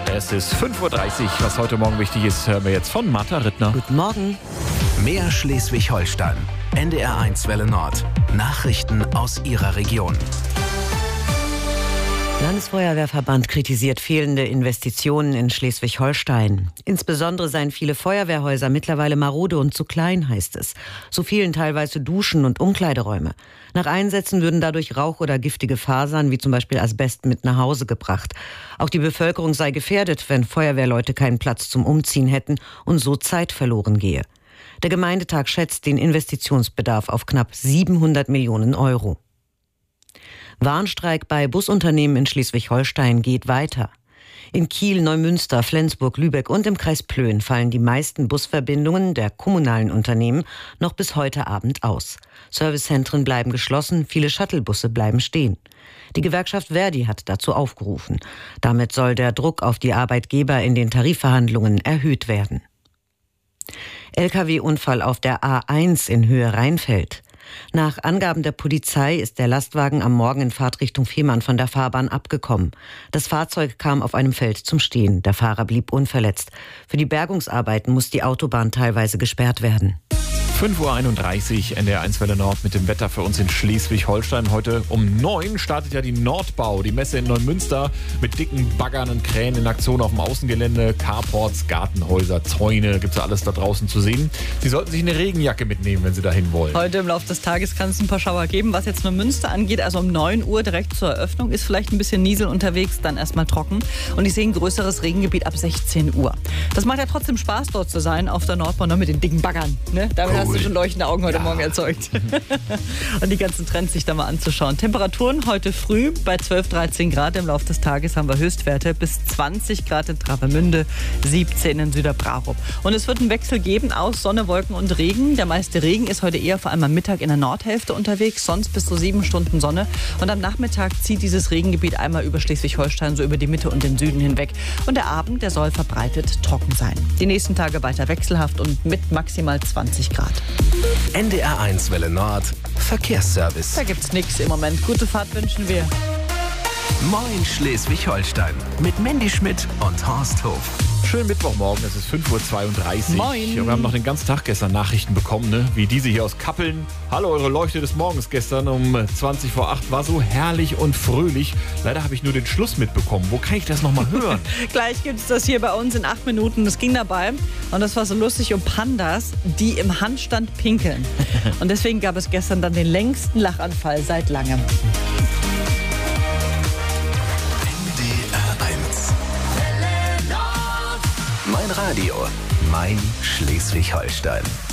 Es ist 5:30 Uhr. Was heute Morgen wichtig ist, hören wir jetzt von Martha Rittner. Guten Morgen. Mehr Schleswig-Holstein. NDR1 Welle Nord. Nachrichten aus Ihrer Region. Landesfeuerwehrverband kritisiert fehlende Investitionen in Schleswig-Holstein. Insbesondere seien viele Feuerwehrhäuser mittlerweile marode und zu klein, heißt es. So fehlen teilweise Duschen und Umkleideräume. Nach Einsätzen würden dadurch Rauch oder giftige Fasern, wie zum Beispiel Asbest, mit nach Hause gebracht. Auch die Bevölkerung sei gefährdet, wenn Feuerwehrleute keinen Platz zum Umziehen hätten und so Zeit verloren gehe. Der Gemeindetag schätzt den Investitionsbedarf auf knapp 700 Millionen Euro. Warnstreik bei Busunternehmen in Schleswig-Holstein geht weiter. In Kiel, Neumünster, Flensburg, Lübeck und im Kreis Plön fallen die meisten Busverbindungen der kommunalen Unternehmen noch bis heute Abend aus. Servicezentren bleiben geschlossen, viele Shuttlebusse bleiben stehen. Die Gewerkschaft ver.di hat dazu aufgerufen. Damit soll der Druck auf die Arbeitgeber in den Tarifverhandlungen erhöht werden. Lkw-Unfall auf der A1 in Höhe Rheinfeld. Nach Angaben der Polizei ist der Lastwagen am Morgen in Fahrtrichtung Fehmarn von der Fahrbahn abgekommen. Das Fahrzeug kam auf einem Feld zum Stehen. Der Fahrer blieb unverletzt. Für die Bergungsarbeiten muss die Autobahn teilweise gesperrt werden. 5:31 Uhr, NDR1 Welle Nord mit dem Wetter für uns in Schleswig-Holstein. Heute um 9 startet ja die Nordbau, die Messe in Neumünster mit dicken Baggern und Kränen in Aktion auf dem Außengelände. Carports, Gartenhäuser, Zäune, gibt's ja alles da draußen zu sehen. Sie sollten sich eine Regenjacke mitnehmen, wenn Sie dahin wollen. Heute im Laufe des Tages kann es ein paar Schauer geben. Was jetzt Neumünster angeht, also um 9 Uhr direkt zur Eröffnung, ist vielleicht ein bisschen Niesel unterwegs, dann erstmal trocken. Und ich sehe ein größeres Regengebiet ab 16 Uhr. Das macht ja trotzdem Spaß, dort zu sein, auf der Nordbau, mit den dicken Baggern. Ne? Damit hast du schon leuchtende Augen heute Morgen erzeugt. Und die ganzen Trends sich da mal anzuschauen. Temperaturen heute früh bei 12, 13 Grad. Im Laufe des Tages haben wir Höchstwerte bis 20 Grad in Travemünde, 17 in Süderbrarup. Und es wird einen Wechsel geben aus Sonne, Wolken und Regen. Der meiste Regen ist heute eher vor allem am Mittag in der Nordhälfte unterwegs, sonst bis zu 7 Stunden Sonne. Und am Nachmittag zieht dieses Regengebiet einmal über Schleswig-Holstein, so über die Mitte und den Süden hinweg. Und der Abend, der soll verbreitet trocken sein. Die nächsten Tage weiter wechselhaft und mit maximal 20 Grad. NDR1 Welle Nord. Verkehrsservice. Da gibt's nichts im Moment. Gute Fahrt wünschen wir. Moin Schleswig-Holstein. Mit Mandy Schmidt und Horst Hof. Schönen Mittwochmorgen, es ist 5:32 Uhr. Moin. Wir haben noch den ganzen Tag gestern Nachrichten bekommen, ne? Wie diese hier aus Kappeln. Hallo, eure Leuchte des Morgens gestern um 20 vor 8 war so herrlich und fröhlich. Leider habe ich nur den Schluss mitbekommen. Wo kann ich das nochmal hören? Gleich gibt es das hier bei uns in 8 Minuten. Das ging dabei und das war so lustig um Pandas, die im Handstand pinkeln. Und deswegen gab es gestern dann den längsten Lachanfall seit langem. NDR1. Mein Radio. Mein Schleswig-Holstein.